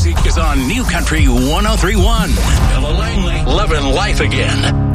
music is on New Country 103.1. Ella Langley, Lovin' Life Again.